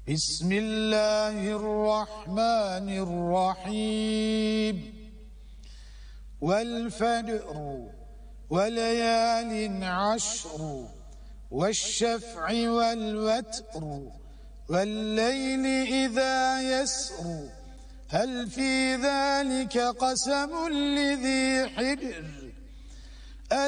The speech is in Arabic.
بسم الله الرحمن الرحيم والفجر وليال عشر والشفع والوتر والليل إذا يسر هل في ذلك قسم لذي حجر